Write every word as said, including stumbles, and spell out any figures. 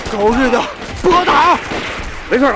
狗日的波塔！ 没事了。